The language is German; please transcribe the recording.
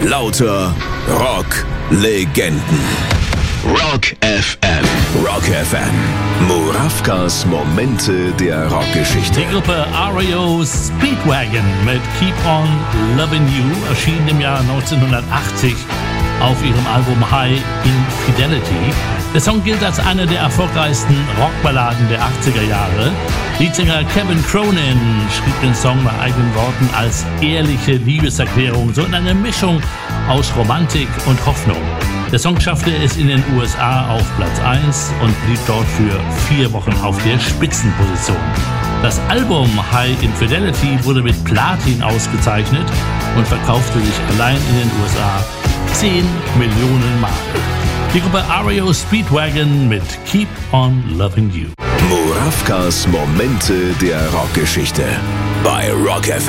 Lauter Rock-Legenden. Rock FM. Rock FM. Murawkas Momente der Rockgeschichte. Die Gruppe REO Speedwagon mit Keep on Loving You erschien im Jahr 1980 auf ihrem Album High Infidelity. Der Song gilt als einer der erfolgreichsten Rockballaden der 80er Jahre. Leadsänger Kevin Cronin schrieb den Song nach eigenen Worten als ehrliche Liebeserklärung, so in einer Mischung aus Romantik und Hoffnung. Der Song schaffte es in den USA auf Platz 1 und blieb dort für 4 Wochen auf der Spitzenposition. Das Album High Infidelity wurde mit Platin ausgezeichnet und verkaufte sich allein in den USA 10 Millionen Mal. Die Gruppe REO Speedwagon mit Keep on Loving You. Murawkas Momente der Rockgeschichte bei Rock FM.